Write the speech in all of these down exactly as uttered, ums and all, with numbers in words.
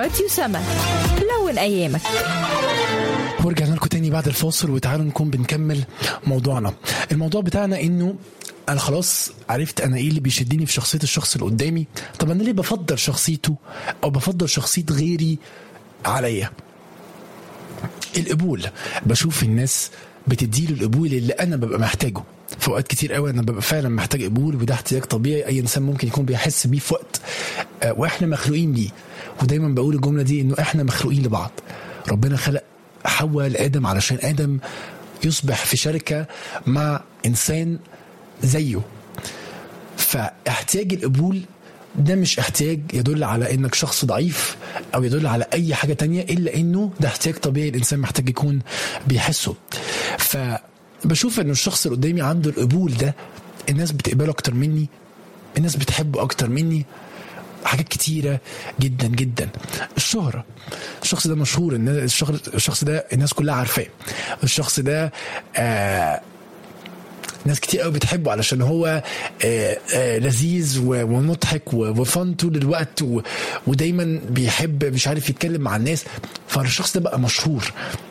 ماثيو سما. لون أيامك. ورجعنا لكم تاني بعد الفاصل، وتعالوا نكون بنكمل موضوعنا. الموضوع بتاعنا انه انا خلاص عرفت انا ايه اللي بيشدني في شخصية الشخص اللي قدامي. طب انا ليه بفضل شخصيته او بفضل شخصية غيري عليا؟ القبول. بشوف الناس بتديله القبول اللي انا ببقى محتاجه. في اوقات كتير قوي انا ببقى فعلا محتاج قبول، وده احتياج طبيعي اي انسان ممكن يكون بيحس بيه في وقت، آه واحنا مخلوقين بيه. ودايما بقول الجملة دي انه احنا مخلوقين لبعض. ربنا خلق حواء لآدم علشان آدم يصبح في شركة مع إنسان زيه. فاحتياج القبول ده مش احتياج يدل على انك شخص ضعيف او يدل على اي حاجة تانية، الا انه ده احتياج طبيعي الانسان محتاج يكون بيحسه. فبشوف انه الشخص اللي قدامي عنده القبول ده، الناس بتقبله اكتر مني، الناس بتحبه اكتر مني، حاجات كتيرة جدا جدا. الشهرة، الشخص ده مشهور، الشخص ده الناس كلها عارفاه، الشخص ده آه ناس كتير قوي بتحبه علشان هو آه آه لذيذ ومضحك وفن طول الوقت، ودايما بيحب مش عارف يتكلم مع الناس، فالشخص ده بقى مشهور.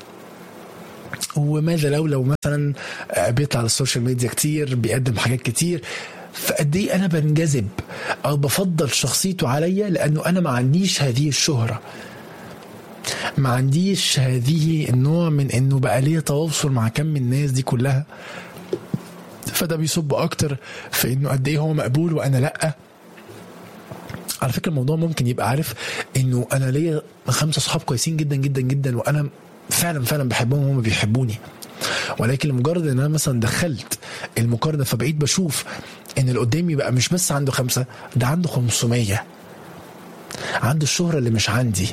وماذا لو لو مثلا بيطلع على السوشيال ميديا كتير، بيقدم حاجات كتير، فقد ايه انا بنجذب او بفضل شخصيته عليا، لانه انا ما عنديش هذه الشهرة، ما عنديش هذه النوع من انه بقى ليه تواصل مع كم من الناس دي كلها. فده بيصب اكتر في انه قد ايه هو مقبول وانا لا. على فكرة الموضوع ممكن يبقى عارف انه انا ليا خمسة صحاب كويسين جدا جدا جدا، وانا فعلا فعلا بحبهم وهم بيحبوني، ولكن لمجرد ان انا مثلا دخلت المقارنة فبقيت بشوف ان اللي قدامي بقى مش بس عنده خمسة، ده عنده خمسمية، عنده الشهرة اللي مش عندي.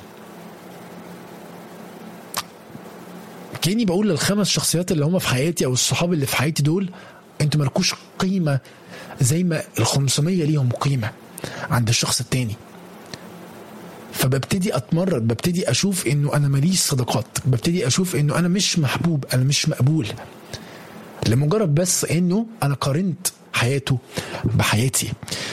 كأني بقول للخمس شخصيات اللي هم في حياتي او الصحاب اللي في حياتي دول، انتوا مالكوش قيمة زي ما الخمسمية ليهم قيمة عند الشخص التاني. فببتدي اتمرد، ببتدي اشوف انه انا ماليش صداقات، ببتدي اشوف انه انا مش محبوب، انا مش مقبول، لمجرد بس انه انا قارنت حياته بحياتي.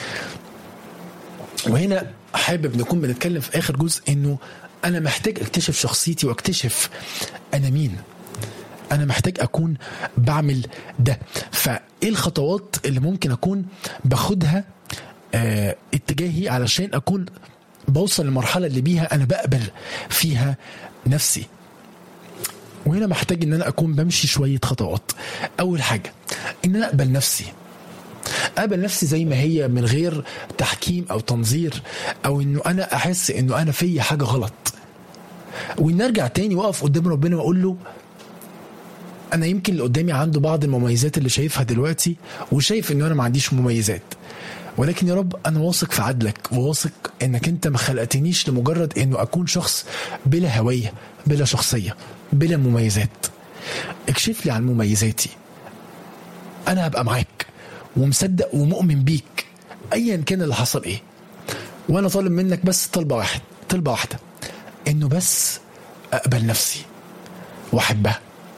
وهنا حابب نكون بنتكلم في اخر جزء انه انا محتاج اكتشف شخصيتي واكتشف انا مين، انا محتاج اكون بعمل ده. فايه الخطوات اللي ممكن اكون باخدها اه اتجاهي علشان اكون بوصل للمرحلة اللي بيها انا بقبل فيها نفسي؟ وهنا محتاج ان انا اكون بمشي شوية خطوات. اول حاجة ان انا اقبل نفسي، اقبل نفسي زي ما هي من غير تحكيم او تنظير، او انه انا احس انه انا في حاجة غلط، وان ارجع تاني واقف قدام ربنا واقول له انا يمكن اللي قدامي عنده بعض المميزات اللي شايفها دلوقتي، وشايف انه انا ما عنديش مميزات، ولكن يا رب انا واثق في عدلك، وواثق انك انت ما خلقتنيش لمجرد انه اكون شخص بلا هوية، بلا شخصية، بلا مميزات. اكشف لي عن مميزاتي، انا هبقى معاك ومصدق ومؤمن بيك ايا كان اللي حصل ايه. وانا طالب منك بس طلبة واحد طلبة واحدة، انه بس اقبل نفسي واحبها.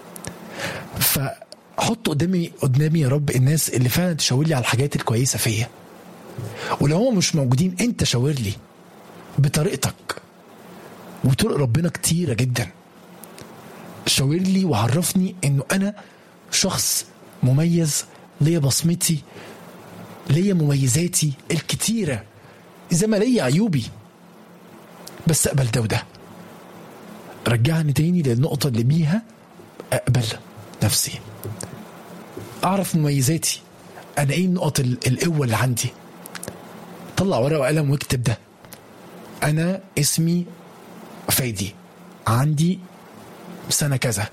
فحط قدامي قدامي يا رب الناس اللي فعلا تشاور لي على الحاجات الكويسة فيا، ولو هم مش موجودين انت شاور لي بطريقتك، وطرق ربنا كتيرة جدا. شاور لي وعرفني انه انا شخص مميز، ليا بصمتي، ليا مميزاتي الكتيرة، إذا ما ليا عيوبي، بس أقبل ده وده. رجعني تاني للنقطة اللي بيها أقبل نفسي، أعرف مميزاتي، أنا إيه النقط القوة اللي عندي. طلع ورقة وقلم واكتب ده. أنا اسمي فايدي، عندي سنة كذا،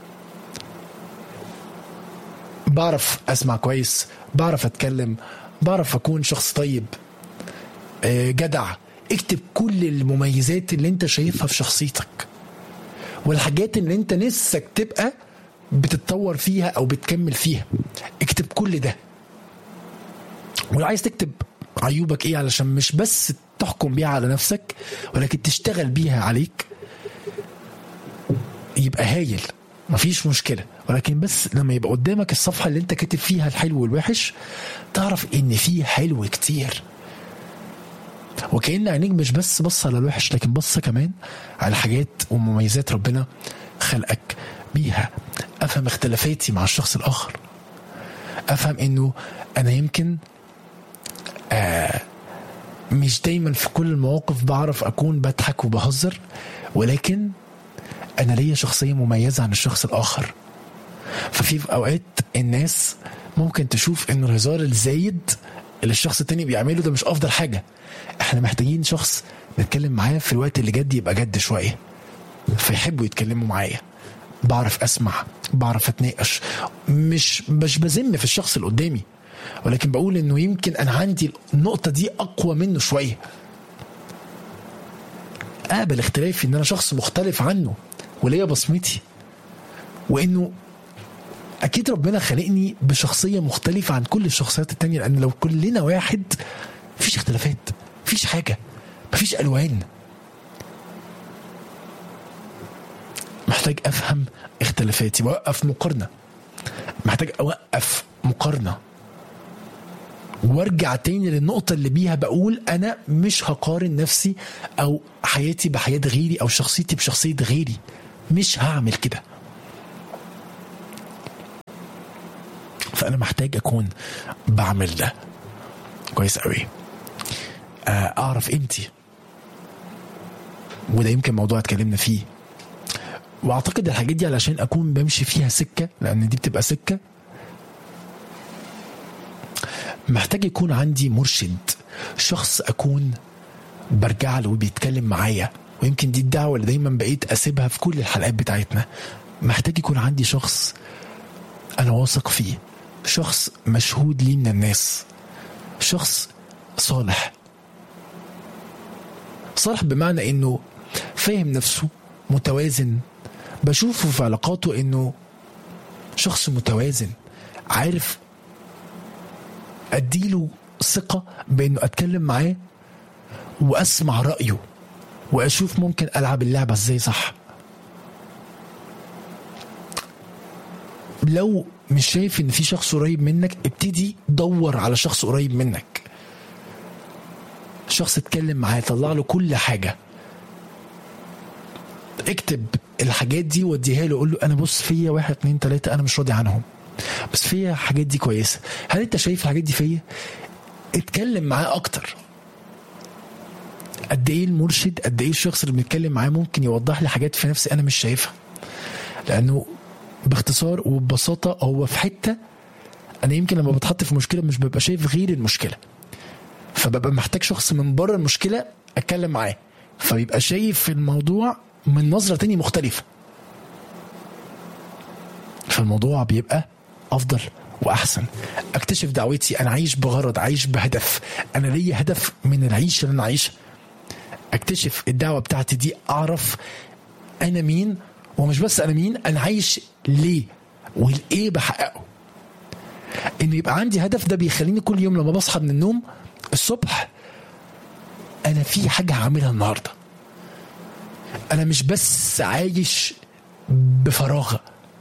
بعرف أسمع كويس، بعرف أتكلم، بعرف أكون شخص طيب، جدع. اكتب كل المميزات اللي انت شايفها في شخصيتك، والحاجات اللي انت نفسك تبقى بتتطور فيها او بتكمل فيها. اكتب كل ده. ولو عايز تكتب عيوبك ايه علشان مش بس تحكم بيها على نفسك ولكن تشتغل بيها عليك، يبقى هايل، مفيش مشكلة. ولكن بس لما يبقى قدامك الصفحة اللي انت كاتب فيها الحلو والوحش، تعرف ان فيه حلو كتير. وكأن عينيك مش بس بص على الوحش، لكن بص كمان على حاجات ومميزات ربنا خلقك بيها. افهم اختلافاتي مع الشخص الاخر، افهم انه انا يمكن آه مش دايما في كل المواقف بعرف اكون بضحك وبهزر، ولكن انا ليا شخصية مميزة عن الشخص الاخر. ففي في اوقات الناس ممكن تشوف انه الهزار الزايد اللي الشخص التاني بيعمله ده مش افضل حاجة. احنا محتاجين شخص نتكلم معاه في الوقت اللي جد يبقى جد شوية، فيحبوا يتكلموا معايا، بعرف اسمع، بعرف اتناقش، مش مش بزم في الشخص اللي قدامي، ولكن بقول انه يمكن انا عندي النقطة دي اقوى منه شوية. اقبل اختلافي، ان انا شخص مختلف عنه وليا بصمتي، وانه اكيد ربنا خلقني بشخصية مختلفة عن كل الشخصيات التانية، لان لو كلنا واحد مفيش اختلافات، مفيش حاجة، مفيش الوان. محتاج افهم اختلافاتي واوقف مقارنة، محتاج اوقف مقارنة وارجع تاني للنقطة اللي بيها بقول انا مش هقارن نفسي او حياتي بحياة غيري او شخصيتي بشخصية غيري، مش هعمل كده. فانا محتاج اكون بعمل ده كويس قوي، اعرف قيمتي، وده يمكن موضوع اتكلمنا فيه. واعتقد الحاجات دي علشان اكون بمشي فيها سكة، لان دي بتبقى سكة، محتاج يكون عندي مرشد، شخص اكون برجع له وبيتكلم معايا. ويمكن دي الدعوة اللي دايما بقيت اسيبها في كل الحلقات بتاعتنا. محتاج يكون عندي شخص انا واثق فيه، شخص مشهود لي من الناس، شخص صالح. صالح بمعنى انه فاهم نفسه، متوازن، بشوفه في علاقاته انه شخص متوازن، عارف اديله ثقة بانه اتكلم معاه واسمع رأيه واشوف ممكن العب اللعبة ازاي صح. لو مش شايف ان في شخص قريب منك، ابتدي دور على شخص قريب منك، شخص اتكلم معاه، طلع له كل حاجة، اكتب الحاجات دي وديها له، قول له انا بص فيا واحد اتنين تلاتة انا مش راضي عنهم، بس فيا حاجات دي كويسة، هل انت شايف الحاجات دي فيا؟ اتكلم معاه اكتر. قد ايه المرشد، قد ايه الشخص اللي بنتكلم معاه ممكن يوضح لي حاجات في نفسي انا مش شايفها، لانه باختصار وببساطة هو في حتة انا يمكن لما بتحط في مشكلة مش ببقى شايف غير المشكلة، فببقى محتاج شخص من بره المشكلة اتكلم معاه، فبيبقى شايف الموضوع من نظرة تانية مختلفة، فالموضوع بيبقى افضل واحسن. اكتشف دعوتي، انا عايش بغرض، عايش بهدف، انا ليا هدف من العيش اللي انا عايشها. اكتشف الدعوة بتاعتي دي، اعرف انا مين، ومش بس انا مين، انا عايش ليه والايه بحققه. ان يبقى عندي هدف ده بيخليني كل يوم لما بصحى من النوم الصبح انا في حاجة هعملها النهاردة، انا مش بس عايش بفراغ.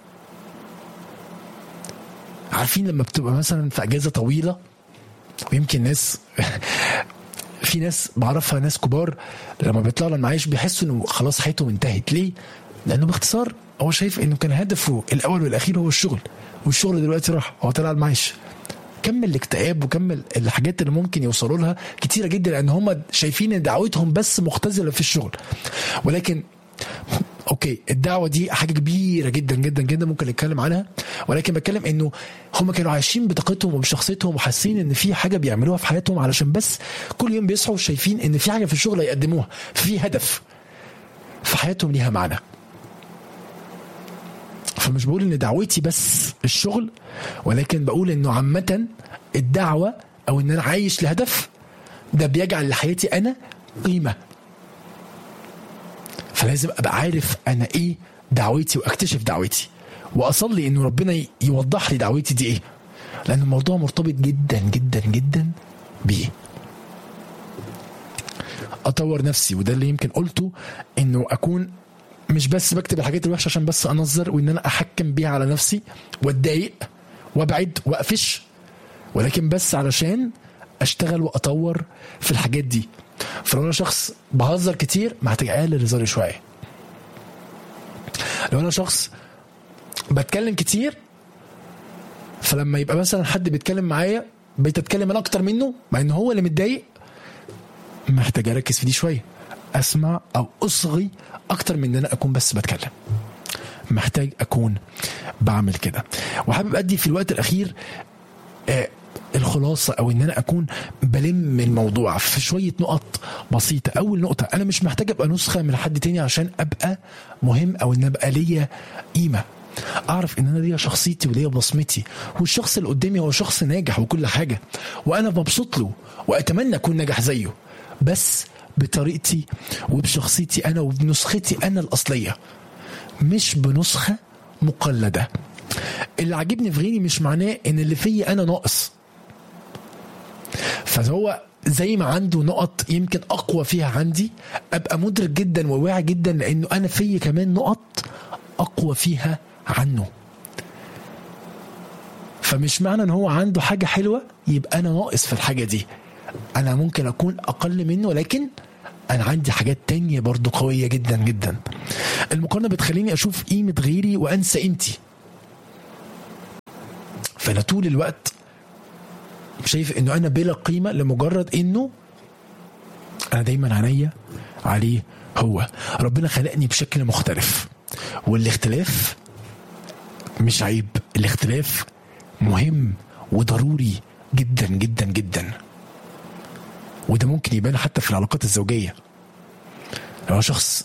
عارفين لما بتبقى مثلا في اجازة طويلة، ويمكن ناس في ناس بعرفها ناس كبار لما بيطلعوا لما عايش بيحسوا انه خلاص حياتهم انتهت. ليه؟ لانه باختصار هو شايف انه كان هدفه الاول والاخير هو الشغل، والشغل دلوقتي راح، هو طلع المعيش. كمل الاكتئاب وكمل الحاجات اللي ممكن يوصلوا لها كتيرة جدا، لان هم شايفين ان دعوتهم بس مختزلة في الشغل. ولكن اوكي، الدعوة دي حاجة كبيرة جدا جدا جدا ممكن نتكلم عنها، ولكن بتكلم انه هم كانوا عايشين بطاقتهم وبشخصيتهم وحاسين ان في حاجة بيعملوها في حياتهم علشان بس كل يوم بيصحوا شايفين ان في حاجة في الشغل يقدموها، في هدف في حياتهم ليها معنى. فمش بقول ان دعوتي بس الشغل، ولكن بقول انه عامة الدعوة او ان انا عايش لهدف ده بيجعل لحياتي انا قيمة. فلازم ابقى عارف انا ايه دعوتي، واكتشف دعوتي، واصلي انه ربنا يوضح لي دعوتي دي ايه، لان الموضوع مرتبط جدا جدا جدا بيه. اطور نفسي، وده اللي يمكن قلته، انه اكون مش بس بكتب الحاجات الوحشة عشان بس انظر وان انا احكم بيها على نفسي واتضايق وابعد واقفش، ولكن بس علشان اشتغل واطور في الحاجات دي. فلو انا شخص بهزر كتير محتاج اقلل هزاري شويه. لو انا شخص بتكلم كتير فلما يبقى مثلا حد بيتكلم معايا بقيت اتكلم انا اكتر منه مع ان هو اللي متضايق، محتاج اركز في دي شويه، اسمع او اصغي اكتر من ان انا اكون بس بتكلم. محتاج اكون بعمل كده. وحابب ادي في الوقت الاخير آه الخلاصه او ان انا اكون بلم الموضوع في شويه نقط بسيطه. اول نقطه، انا مش محتاج ابقى نسخه من حد تاني عشان ابقى مهم او ان ابقى ليا قيمه. اعرف ان انا ليا شخصيتي وليا بصمتي، والشخص اللي قدامي هو شخص ناجح وكل حاجه وانا مبسوط له واتمنى اكون ناجح زيه، بس بطريقتي وبشخصيتي انا وبنسختي انا الاصليه، مش بنسخه مقلده. اللي عجبني في غيري مش معناه ان اللي فيا انا ناقص. فهو زي ما عنده نقط يمكن اقوى فيها عندي، ابقى مدرك جدا وواعي جدا لانه انا فيا كمان نقط اقوى فيها عنه. فمش معنى ان هو عنده حاجه حلوه يبقى انا ناقص في الحاجه دي. انا ممكن اكون اقل منه لكن انا عندي حاجات تانية برضو قويه جدا جدا. المقارنه بتخليني اشوف قيمه غيري وانسى قيمتي. فانا طول الوقت شايف انه انا بلا قيمه لمجرد انه انا دايما عينيا عليه. هو ربنا خلقني بشكل مختلف، والاختلاف مش عيب، الاختلاف مهم وضروري جدا جدا جدا. وده ممكن يبان حتى في العلاقات الزوجيه. لو شخص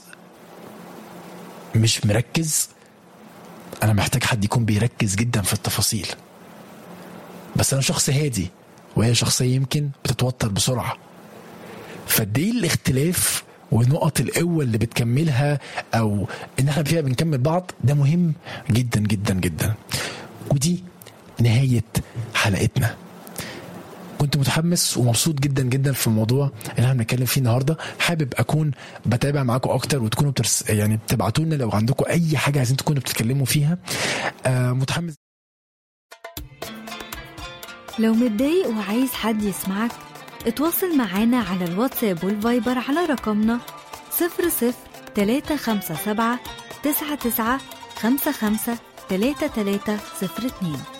مش مركز، انا محتاج حد يكون بيركز جدا في التفاصيل. بس انا شخص هادي وهي شخصيه يمكن بتتوتر بسرعه. فدي الاختلاف ونقط القوه اللي بتكملها او ان احنا فيها بنكمل بعض، ده مهم جدا جدا جدا. ودي نهايه حلقتنا. كنت متحمس ومبسوط جدا جدا في الموضوع اللي احنا بنتكلم فيه النهارده. حابب اكون بتابع معاكم اكتر وتكونوا بترس يعني بتبعتوا لنا لو عندكم اي حاجه عايزين تكونوا بتتكلموا فيها. آه متحمس. لو متضايق وعايز حد يسمعك، اتواصل معانا على الواتساب والفايبر على رقمنا صفر صفر تلاتة خمسة سبعة تسعة تسعة خمسة خمسة تلاتة تلاتة صفر اتنين.